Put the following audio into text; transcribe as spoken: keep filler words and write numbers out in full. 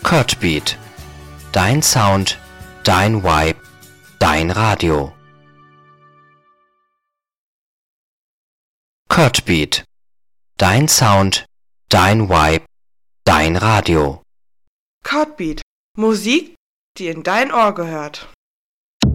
Curtbeat. Dein Sound, dein Vibe, dein Radio. Curtbeat. Dein Sound, dein Vibe, dein Radio. Curtbeat. Musik, die in dein Ohr gehört.